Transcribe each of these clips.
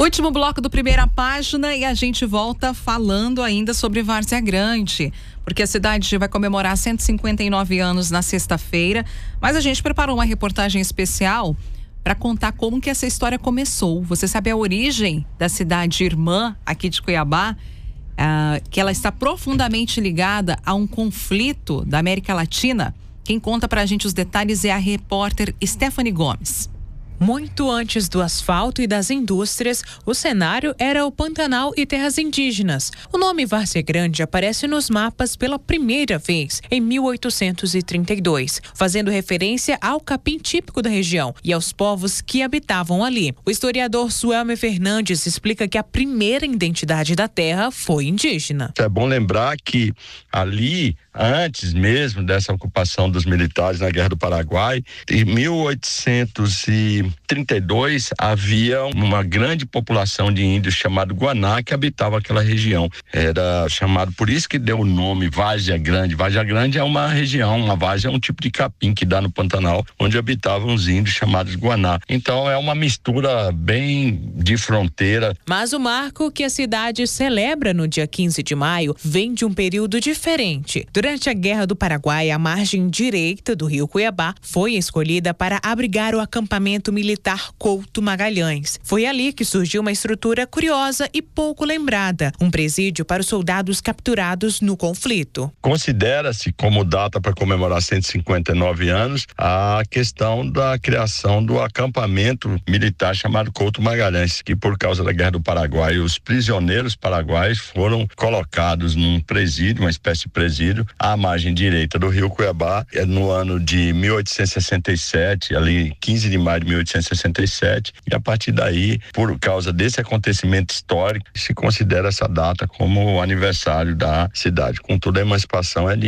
Último bloco do Primeira Página e a gente volta falando ainda sobre Várzea Grande, porque a cidade vai comemorar 159 anos na sexta-feira, mas a gente preparou uma reportagem especial para contar como que essa história começou. Você sabe a origem da cidade irmã aqui de Cuiabá? Que ela está profundamente ligada a um conflito da América Latina? Quem conta pra gente os detalhes é a repórter Stephanie Gomes. Muito antes do asfalto e das indústrias, o cenário era o Pantanal e terras indígenas. O nome Várzea Grande aparece nos mapas pela primeira vez em 1832, fazendo referência ao capim típico da região e aos povos que habitavam ali. O historiador Suelmer Fernandes explica que a primeira identidade da terra foi indígena. É bom lembrar que ali, antes mesmo dessa ocupação dos militares na Guerra do Paraguai, em 1832 havia uma grande população de índios chamado Guaná que habitava aquela região. Era chamado, por isso que deu o nome Várzea Grande. Várzea Grande é uma região, uma várzea é um tipo de capim que dá no Pantanal, onde habitavam os índios chamados Guaná. Então é uma mistura bem de fronteira. Mas o marco que a cidade celebra no dia 15 de maio vem de um período diferente. Durante a Guerra do Paraguai, a margem direita do rio Cuiabá foi escolhida para abrigar o acampamento militar Couto Magalhães. Foi ali que surgiu uma estrutura curiosa e pouco lembrada, um presídio para os soldados capturados no conflito. Considera-se como data para comemorar 159 anos a questão da criação do acampamento militar chamado Couto Magalhães, que por causa da Guerra do Paraguai, os prisioneiros paraguaios foram colocados num presídio, uma espécie de presídio, à margem direita do rio Cuiabá, no ano de 1867, ali 15 de maio de 1867, e a partir daí, por causa desse acontecimento histórico, se considera essa data como o aniversário da cidade. Contudo, a emancipação é de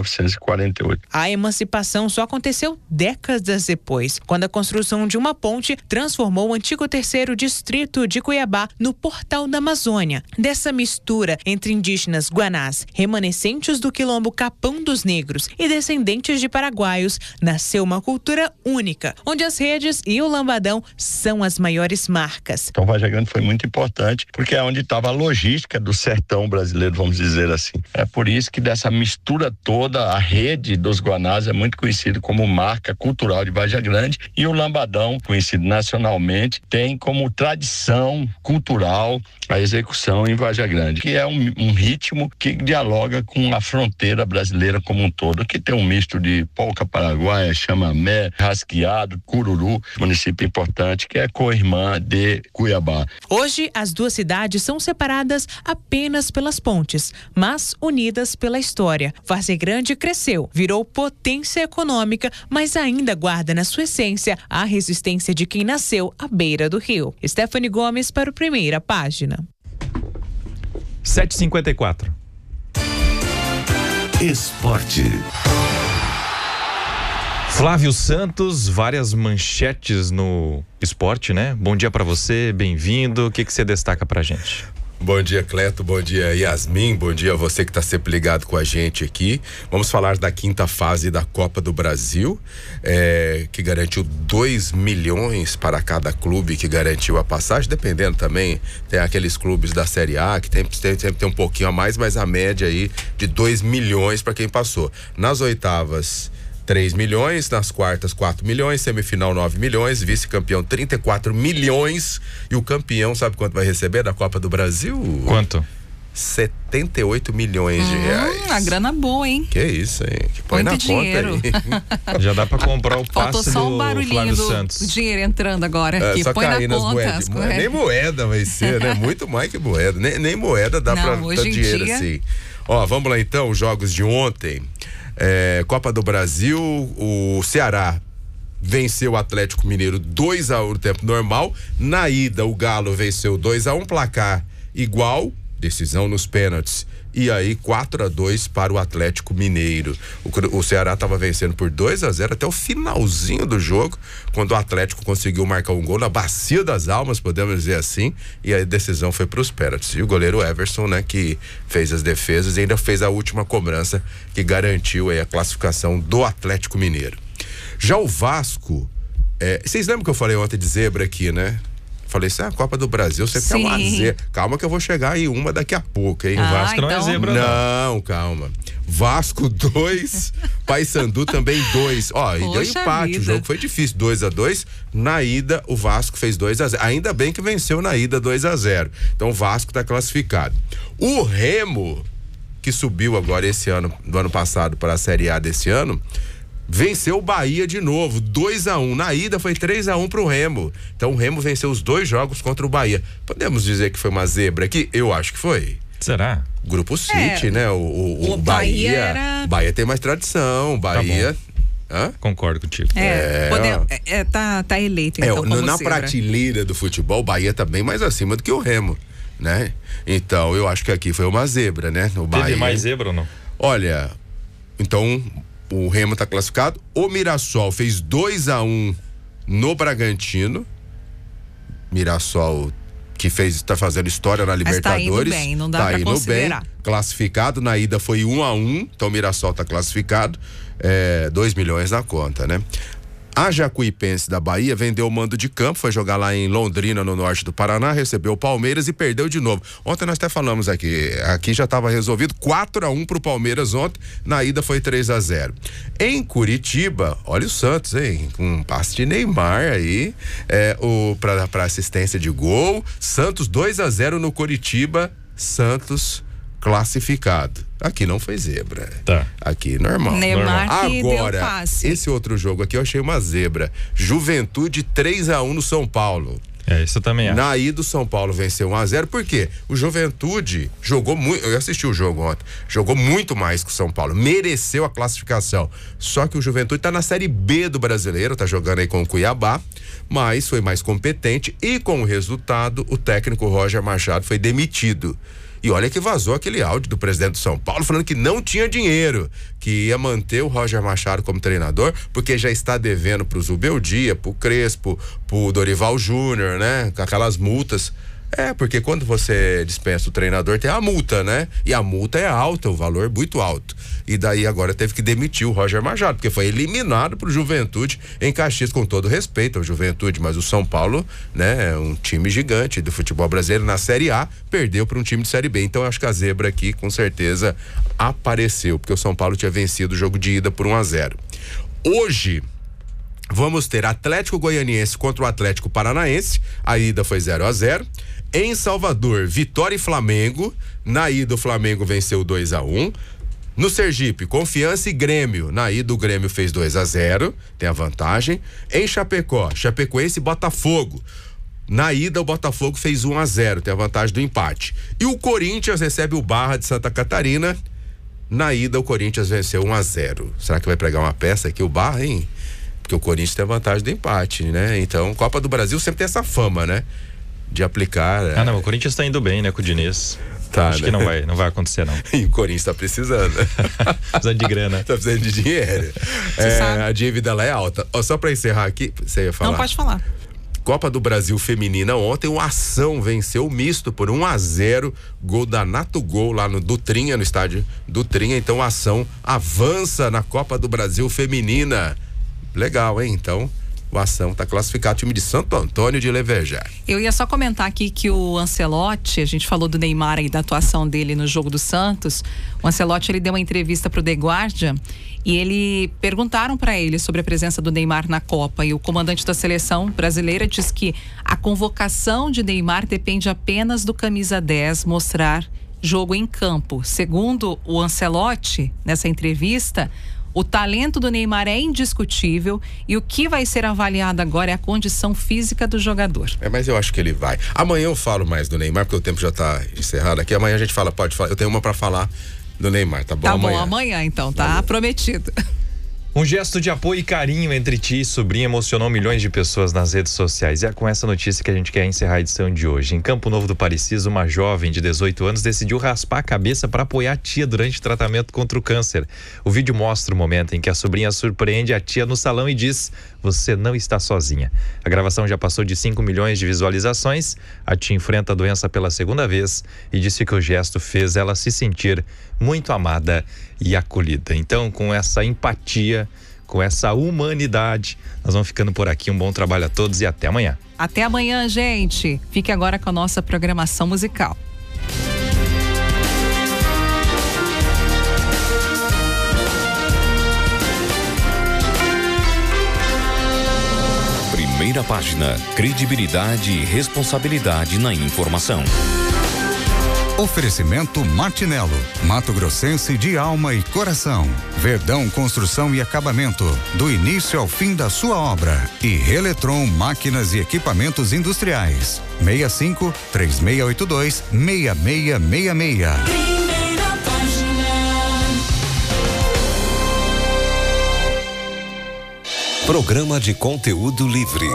1948. A emancipação só aconteceu décadas depois, quando a construção de uma ponte transformou o antigo terceiro distrito de Cuiabá no Portal da Amazônia. Dessa mistura entre indígenas guanás, remanescentes do quilombo Capão dos Negros e descendentes de paraguaios, nasceu uma cultura única, onde as redes e o lambadão são as maiores marcas. Então, Várzea Grande foi muito importante, porque é onde estava a logística do sertão brasileiro, vamos dizer assim. É por isso que dessa mistura toda, a rede dos guanás é muito conhecida como marca cultural de Várzea Grande, e o lambadão, conhecido nacionalmente, tem como tradição cultural a execução em Várzea Grande, que é um ritmo que dialoga com a fronteira brasileira como um todo, que tem um misto de polca paraguaia, chamamé, rasqueado, cururu, município importante que é co-irmã de Cuiabá. Hoje, as duas cidades são separadas apenas pelas pontes, mas unidas pela história. Várzea Grande cresceu, virou potência econômica, mas ainda guarda na sua essência a resistência de quem nasceu à beira do rio. Stephanie Gomes para o Primeira Página. 7h54. Esporte. Flávio Santos, várias manchetes no esporte, né? Bom dia pra você, bem-vindo. O que você destaca pra gente? Bom dia, Cleto, bom dia, Yasmin, bom dia a você que está sempre ligado com a gente aqui. Vamos falar da quinta fase da Copa do Brasil, que garantiu 2 milhões para cada clube que garantiu a passagem, dependendo também, tem aqueles clubes da Série A que sempre tem um pouquinho a mais, mas a média aí de 2 milhões para quem passou. Nas oitavas, 3 milhões, nas quartas 4 milhões, semifinal 9 milhões, vice-campeão 34 milhões e o campeão sabe quanto vai receber da Copa do Brasil? Quanto? 78 milhões de reais. A grana boa, hein? Que isso, hein? Que põe muito na dinheiro. conta aí. Já dá pra comprar o Faltou passe só um do barulhinho Flávio do Santos. dinheiro entrando agora aqui. Só Põe cair na nas conta. moedas. Nem moeda vai ser, né? Muito mais que moeda. Nem moeda dá pra hoje tanto em dinheiro dia... assim. Ó, vamos lá então, os jogos de ontem. Copa do Brasil, o Ceará venceu o Atlético Mineiro 2-1 no tempo normal. Na ida, o Galo venceu 2-1, placar igual, decisão nos pênaltis. E aí 4-2 para o Atlético Mineiro. O Ceará estava vencendo por 2-0 até o finalzinho do jogo, quando o Atlético conseguiu marcar um gol na bacia das almas, podemos dizer assim, e a decisão foi para os pênaltis. E o goleiro Everson, né, que fez as defesas e ainda fez a última cobrança que garantiu aí a classificação do Atlético Mineiro. Já o Vasco, vocês lembram que eu falei ontem de zebra aqui, né? Falei assim, a Copa do Brasil sempre é uma zebra. Calma que eu vou chegar aí uma daqui a pouco, hein? O Vasco não é zebra, não. Calma. Vasco 2, Paysandu também 2. Ó, e deu empate, vida. O jogo foi difícil, 2-2. Na ida, o Vasco fez 2-0. Ainda bem que venceu na ida 2-0. Então o Vasco tá classificado. O Remo, que subiu agora esse ano, do ano passado para a Série A desse ano, venceu o Bahia de novo, 2-1. Na ida foi 3-1 pro Remo. Então o Remo venceu os 2 jogos contra o Bahia. Podemos dizer que foi uma zebra aqui? Eu acho que foi. Será? Grupo City, né? O Bahia. Bahia tem mais tradição. Bahia. Tá, concordo contigo. Tá eleito, então, como na zebra. prateleira do futebol, o Bahia tá bem mais acima do que o Remo, né? Então eu acho que aqui foi uma zebra, né? O Bahia. Teve mais zebra ou não? Olha, então o Remo tá classificado. O Mirassol fez 2-1 no Bragantino. Mirassol que tá fazendo história na Libertadores. Mas tá indo bem, não dá pra considerar. Bem, classificado. Na ida foi 1-1, então o Mirassol tá classificado. 2 milhões na conta, né? A Jacuipense da Bahia vendeu o mando de campo, foi jogar lá em Londrina, no norte do Paraná, recebeu o Palmeiras e perdeu de novo. Ontem nós até falamos aqui já estava resolvido, 4-1 pro Palmeiras ontem, na ida foi 3-0. Em Curitiba, olha o Santos, hein? Com um passe de Neymar aí, pra assistência de gol. Santos 2-0 no Curitiba, Santos classificado. Aqui não foi zebra. Tá. Aqui normal. Neymar que agora, deu passe. esse outro jogo aqui eu achei uma zebra. Juventude 3-1 no São Paulo. Isso também é. Na ida o São Paulo venceu 1-0, por quê? O Juventude jogou muito, eu assisti o jogo ontem, jogou muito mais que o São Paulo, mereceu a classificação, só que o Juventude tá na Série B do Brasileiro, tá jogando aí com o Cuiabá, mas foi mais competente e com o resultado, o técnico Roger Machado foi demitido. E olha que vazou aquele áudio do presidente do São Paulo falando que não tinha dinheiro, que ia manter o Roger Machado como treinador, porque já está devendo pro Zubeldia, pro Crespo, pro Dorival Júnior, né? Com aquelas multas. Porque quando você dispensa o treinador tem a multa, né? E a multa é alta, o valor é muito alto. E daí agora teve que demitir o Roger Machado, porque foi eliminado pro Juventude em Caxias, com todo respeito ao Juventude, mas o São Paulo, né? É um time gigante do futebol brasileiro na Série A, perdeu para um time de Série B. Então eu acho que a zebra aqui com certeza apareceu, porque o São Paulo tinha vencido o jogo de ida por 1-0. Hoje vamos ter Atlético Goianiense contra o Atlético Paranaense, a ida foi 0-0. Em Salvador, Vitória e Flamengo, na ida o Flamengo venceu 2-1. No Sergipe, Confiança e Grêmio, na ida o Grêmio fez 2-0, tem a vantagem. Em Chapecó, Chapecoense e Botafogo, na ida o Botafogo fez 1-0, tem a vantagem do empate. E o Corinthians recebe o Barra de Santa Catarina, na ida o Corinthians venceu 1-0. Será que vai pregar uma peça aqui o Barra, hein? Porque o Corinthians tem a vantagem do empate, né? Então, Copa do Brasil sempre tem essa fama, né? De aplicar. Não, o Corinthians tá indo bem, né, com o Diniz. Tá, acho que não vai acontecer, não. E o Corinthians tá precisando. Precisando de grana. Tá precisando de dinheiro. A dívida lá é alta. Só pra encerrar aqui, você ia falar? Não, pode falar. Copa do Brasil Feminina ontem, o Ação venceu o misto por 1-0, gol da Nato Gol lá no Dutrinha, no estádio Dutrinha. Então a Ação avança na Copa do Brasil Feminina. Legal, hein? Então o Ação está classificado, time de Santo Antônio de Levejar. Eu ia só comentar aqui que o Ancelotti, a gente falou do Neymar e da atuação dele no jogo do Santos. O Ancelotti, ele deu uma entrevista para o The Guardian e ele perguntaram para ele sobre a presença do Neymar na Copa, e o comandante da seleção brasileira diz que a convocação de Neymar depende apenas do camisa 10 mostrar jogo em campo. Segundo o Ancelotti, nessa entrevista, o talento do Neymar é indiscutível e o que vai ser avaliado agora é a condição física do jogador. Mas eu acho que ele vai. Amanhã eu falo mais do Neymar, porque o tempo já está encerrado aqui. Amanhã a gente pode falar. Eu tenho uma para falar do Neymar, tá bom? Tá bom, amanhã então, tá prometido. Um gesto de apoio e carinho entre tia e sobrinha emocionou milhões de pessoas nas redes sociais. E é com essa notícia que a gente quer encerrar a edição de hoje. Em Campo Novo do Parecis, uma jovem de 18 anos decidiu raspar a cabeça para apoiar a tia durante o tratamento contra o câncer. O vídeo mostra o momento em que a sobrinha surpreende a tia no salão e diz: "Você não está sozinha". A gravação já passou de 5 milhões de visualizações. A tia enfrenta a doença pela segunda vez e disse que o gesto fez ela se sentir muito amada e acolhida. Então, com essa empatia, com essa humanidade. Nós vamos ficando por aqui. Um bom trabalho a todos e até amanhã. Até amanhã, gente. Fique agora com a nossa programação musical. Primeira página, credibilidade e responsabilidade na informação. Oferecimento Martinello, Mato Grossense de alma e coração. Verdão Construção e Acabamento, do início ao fim da sua obra. E Reletron Máquinas e Equipamentos Industriais. 65-3682-6666. Primeira página. Programa de conteúdo livre.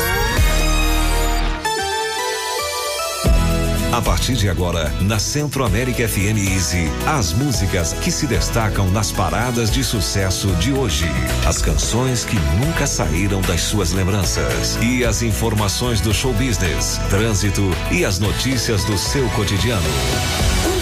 A partir de agora, na Centro América FM Easy, as músicas que se destacam nas paradas de sucesso de hoje. As canções que nunca saíram das suas lembranças. E as informações do show business, trânsito e as notícias do seu cotidiano.